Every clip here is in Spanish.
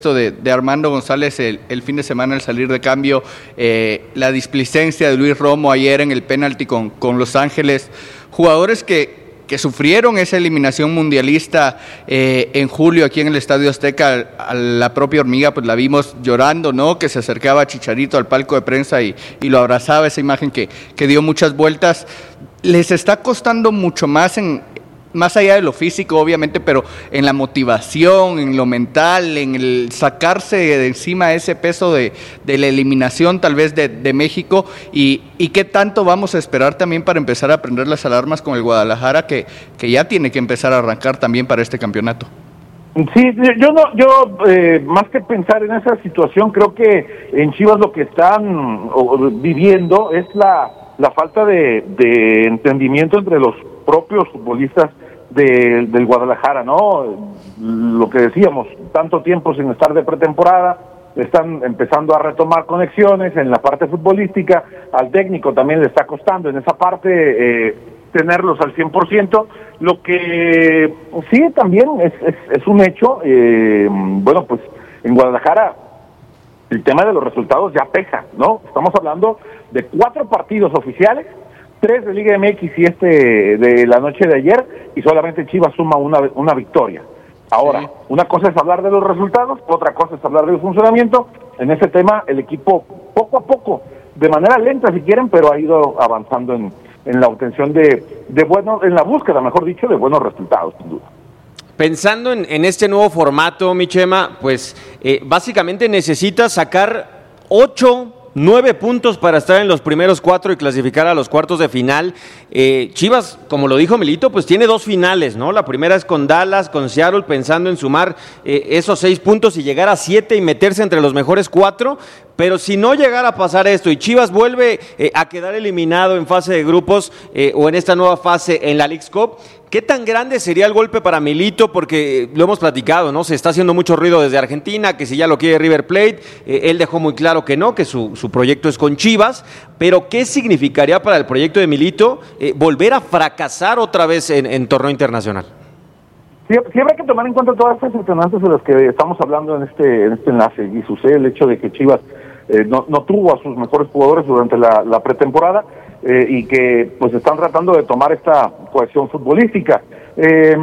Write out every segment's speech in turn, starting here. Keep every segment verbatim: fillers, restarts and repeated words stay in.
De, de Armando González el, el fin de semana al salir de cambio, eh, la displicencia de Luis Romo ayer en el penalti con, con Los Ángeles, jugadores que, que sufrieron esa eliminación mundialista eh, en julio aquí en el Estadio Azteca. A la propia Hormiga pues la vimos llorando, ¿no? Que se acercaba a Chicharito al palco de prensa y, y lo abrazaba, esa imagen que, que dio muchas vueltas. Les está costando mucho más en más allá de lo físico, obviamente, pero en la motivación, en lo mental, en el sacarse de encima ese peso de, de la eliminación tal vez de, de México, y, y qué tanto vamos a esperar también para empezar a prender las alarmas con el Guadalajara, que, que ya tiene que empezar a arrancar también para este campeonato. Sí, yo no, yo eh, más que pensar en esa situación, creo que en Chivas lo que están o, viviendo es la, la falta de, de entendimiento entre los propios futbolistas de, del Guadalajara, ¿no? Lo que decíamos, tanto tiempo sin estar de pretemporada, están empezando a retomar conexiones en la parte futbolística, al técnico también le está costando en esa parte eh, tenerlos al cien por ciento, lo que sí también es, es, es un hecho, eh, bueno, pues en Guadalajara el tema de los resultados ya pesa, ¿no? Estamos hablando de cuatro partidos oficiales, tres de Liga M X y este de la noche de ayer, y solamente Chivas suma una, una victoria. Ahora, sí. Una cosa es hablar de los resultados, otra cosa es hablar del funcionamiento. En ese tema el equipo poco a poco, de manera lenta si quieren, pero ha ido avanzando en, en la obtención de, de buenos, en la búsqueda, mejor dicho, de buenos resultados, sin duda. Pensando en, en este nuevo formato, mi Chema, pues eh, básicamente necesitas sacar ocho... Nueve puntos para estar en los primeros cuatro y clasificar a los cuartos de final. Eh, Chivas, como lo dijo Milito, pues tiene dos finales, ¿no? La primera es con Dallas, con Seattle, pensando en sumar eh, esos seis puntos y llegar a siete y meterse entre los mejores cuatro. Pero si no llegara a pasar esto y Chivas vuelve eh, a quedar eliminado en fase de grupos eh, o en esta nueva fase en la Leagues Cup, ¿qué tan grande sería el golpe para Milito? Porque lo hemos platicado, ¿no? Se está haciendo mucho ruido desde Argentina, que si ya lo quiere River Plate, eh, él dejó muy claro que no, que su, su proyecto es con Chivas, pero ¿qué significaría para el proyecto de Milito eh, volver a fracasar otra vez en, en torneo internacional? Siempre hay que tomar en cuenta todas estas circunstancias de las que estamos hablando en este, en este enlace, y sucede el hecho de que Chivas eh, no, no tuvo a sus mejores jugadores durante la, la pretemporada, eh, y que pues están tratando de tomar esta cohesión futbolística. Eh,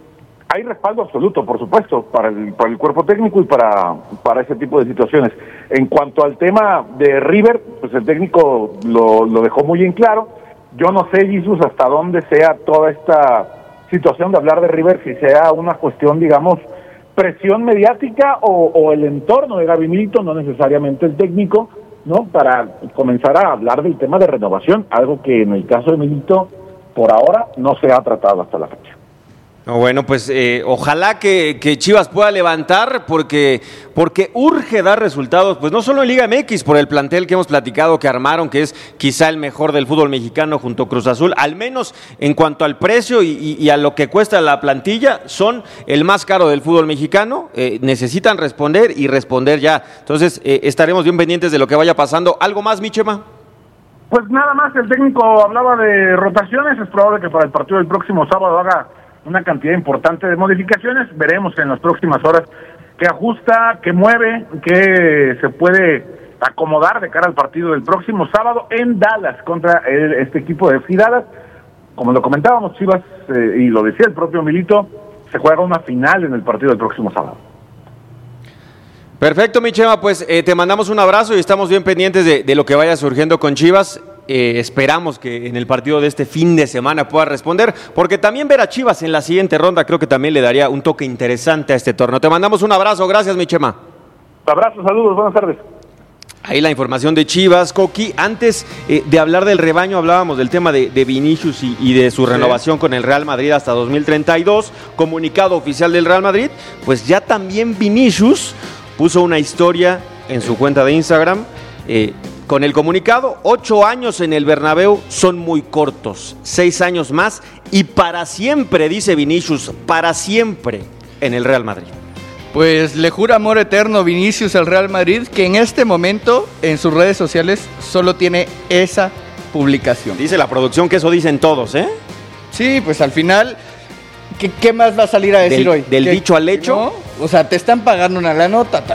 hay respaldo absoluto, por supuesto, para el, para el cuerpo técnico y para, para ese tipo de situaciones. En cuanto al tema de River, pues el técnico lo, lo dejó muy en claro. Yo no sé, Jesús, hasta dónde sea toda esta situación de hablar de River, si sea una cuestión, digamos, presión mediática o, o el entorno de Gaby Milito, no necesariamente el técnico, ¿no? Para comenzar a hablar del tema de renovación, algo que en el caso de Milito, por ahora, no se ha tratado hasta la fecha. No, bueno, pues eh, ojalá que, que Chivas pueda levantar, porque, porque urge dar resultados, pues no solo en Liga M X, por el plantel que hemos platicado que armaron, que es quizá el mejor del fútbol mexicano junto a Cruz Azul, al menos en cuanto al precio y, y, y a lo que cuesta la plantilla, son el más caro del fútbol mexicano. Eh, necesitan responder y responder ya. Entonces eh, estaremos bien pendientes de lo que vaya pasando. ¿Algo más, mi Chema? Pues nada más, el técnico hablaba de rotaciones, es probable que para el partido del próximo sábado haga una cantidad importante de modificaciones. Veremos en las próximas horas qué ajusta, qué mueve, qué se puede acomodar de cara al partido del próximo sábado en Dallas contra el, este equipo de F I Dallas. Como lo comentábamos, Chivas, eh, y lo decía el propio Milito, se juega una final en el partido del próximo sábado. Perfecto, mi Chema, pues eh, te mandamos un abrazo y estamos bien pendientes de, de lo que vaya surgiendo con Chivas. Eh, esperamos que en el partido de este fin de semana pueda responder, porque también ver a Chivas en la siguiente ronda creo que también le daría un toque interesante a este torneo. Te mandamos un abrazo, gracias, mi Chema. Abrazo, saludos, buenas tardes. Ahí la información de Chivas, Coqui. Antes eh, de hablar del rebaño, hablábamos del tema de, de Vinicius y, y de su renovación sí. con el Real Madrid hasta dos mil treinta y dos, comunicado oficial del Real Madrid. Pues ya también Vinicius puso una historia en su cuenta de Instagram, eh, con el comunicado: ocho años en el Bernabéu son muy cortos, seis años más y para siempre, dice Vinicius, para siempre en el Real Madrid. Pues le jura amor eterno Vinicius al Real Madrid, que en este momento en sus redes sociales solo tiene esa publicación. Dice la producción que eso dicen todos, ¿eh? Sí, pues al final, ¿qué, qué más va a salir a decir del, hoy? Del ¿Qué, dicho al hecho. ¿no? O sea, te están pagando una la nota,